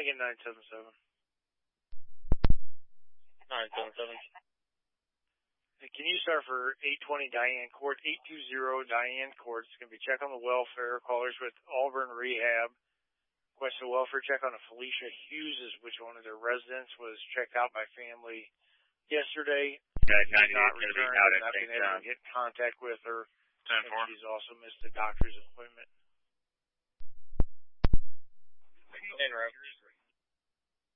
Lincoln 977. 977. Can you start for 820 Diane Court, 820 Diane Court? It's going to be check on the welfare. Callers with Auburn Rehab. Question a welfare check on a Felicia Hughes, which one of their residents was checked out by family yesterday. She's not returned. I've not been able to get in contact with her. And she's also missed the doctor's appointment. En route.